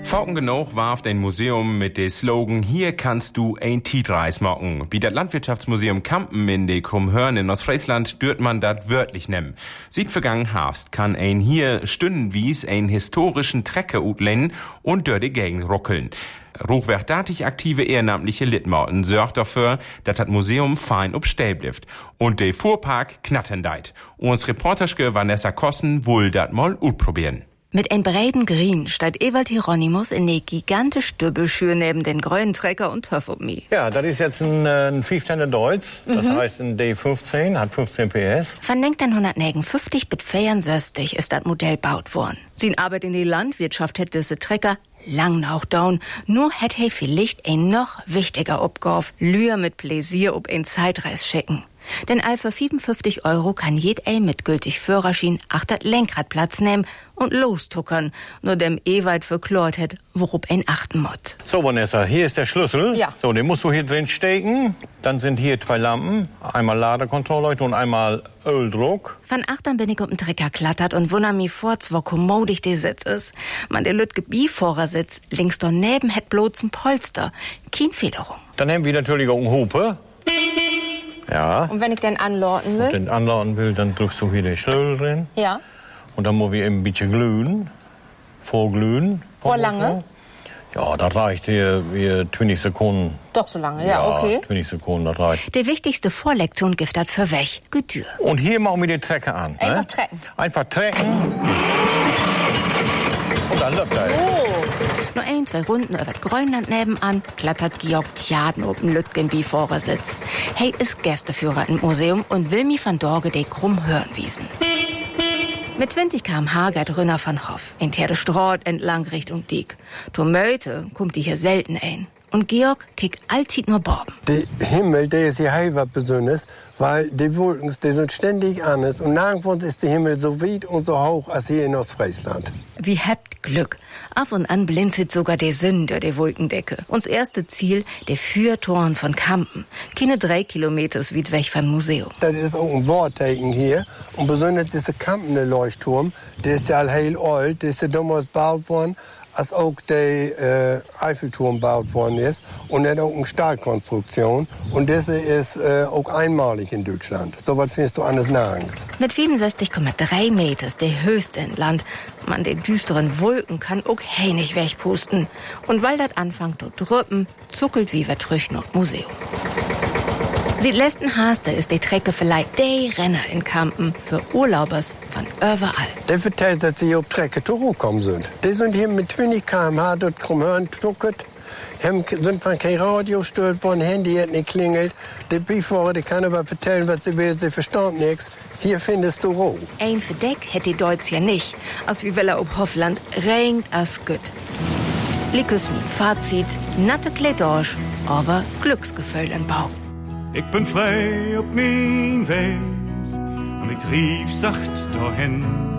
Fauken genug warf ein Museum mit dem Slogan „Hier kannst du ein Tietreis machen". Wie das Landwirtschaftsmuseum Kampen in de Krummhörn in Ostfriesland dürft man dat wörtlich nehmen. Sieht vergangen Herbst kann ein hier stündenwies ein historischen Trecker utlennen und dör die Gegend ruckeln. Hochwertig aktive ehrenamtliche Litmauten sorgt dafür, dass das Museum fein obstell bleibt. Und der Fuhrpark knattendeit. Uns Reporterske Vanessa Kossen will dat mal utprobieren. Mit ein breiten Grün steht Ewald Hieronymus in ne gigantische Dübbelschür neben den grünen Trecker und Töff ob mi. Ja, das ist jetzt ein 15 Deutz. Das heißt ein D15, hat 15 PS. Von 1950 bis 64 ist das Modell baut worden. Sin Arbeit in die Landwirtschaft hätte diese Trecker lang noch down. Nur hätte he vielleicht ein noch wichtiger Aufgabe, Lühr mit Pläsier ob ein Zeitreis schicken. Denn all für 55 € kann jed mit gültig Führerschein achter Lenkrad Platz nehmen und lostuckern, nur dem Ewald verklort hat, worauf ein achten muss. So, Vanessa, hier ist der Schlüssel. Ja. So, den musst du hier drin stecken. Dann sind hier 2 Lampen. Einmal Ladekontrollleuchte und einmal Öldruck. Von achtern bin ich um den Trecker klattert und wundere mich vor, wo kommodig der Sitz ist. Man, der lütge Bievorersitz links daneben hat bloß ein Polster. Kein Federung. Dann haben wir natürlich auch eine Hupe. Ja. Und wenn ich den anlauten will? Wenn du den anlauten will, dann drückst du hier den Schlüssel drin. Ja. Und dann muss wir ein bisschen glühen. Vorglühen. Vor lange? Ja, das reicht hier 20 Sekunden. Doch so lange, ja, okay. 20 Sekunden, das reicht. Die wichtigste Vorlektion gibt das für weg. Getür. Und hier machen wir den Trecker an. Einfach ne? trecken. Einfach trecken. Und dann läuft er. Oh. Nur 2 Runden über Grönland nebenan klattert Georg Tjaden auf dem Lütgen-Bievorersitz. Hey ist Gästeführer im Museum und will mich von Dorge de Krummhörn wiesen. Mit 20 km/h geht Rünner von Hoff in der Straat entlang Richtung Diek. Tomöte kommt die hier selten ein. Und Georg kickt allzeit nur Borben. Der Himmel, der ist hier hell was Besonderes, weil die Wolken, die sind ständig anders. Und nirgendwo ist der Himmel so weit und so hoch als hier in Ostfriesland. Wie habt Glück. Ab und an blinzelt sogar der Sünder der Wolkendecke. Uns erste Ziel, der Fürtoren von Kampen. Keine 3 Kilometer weit weg vom Museum. Das ist auch ein Wortteken hier. Und besonders dieser Kampener-Leuchtturm, der ist ja heel alt, der ist ja damals gebaut worden, als auch der Eiffelturm gebaut worden ist. Und er hat auch eine Stahlkonstruktion. Und das ist auch einmalig in Deutschland. So was findest du anders nirgends. Mit 67,3 Meter ist der höchste in Land. Man, den düsteren Wolken kann auch nicht wegpusten. Und weil das anfängt zu drüppen, zuckelt wie wir trüch noch Museum. Die letzten Haste ist die Trecke vielleicht der Renner in Kampen für Urlaubers von überall. Der vertellt, dass sie auf Trecke zurückgekommen sind. Die sind hier mit 20 km/h dort Krummhörn getuckert. Sind von kein Radio gestört worden, Handy hat nicht klingelt. Die Bifahrer, die kann aber vertellen, was sie will, sie verstand nichts. Hier findest du Ruhe. Ein Verdeck hätte die Deutsch ja nicht. Als wie Welle ob Hoffland regnet as gut. Blickes mit Fazit, natte Kledorsch, aber Glücksgefühl im Bauch. Ich bin frei op mijn weg en ik trief zacht doorheen.